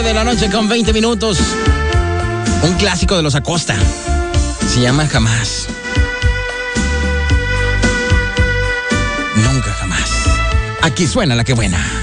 de la noche con 20 minutos. Un clásico de los Acosta. Se llama Jamás. Nunca jamás. Aquí suena la que buena.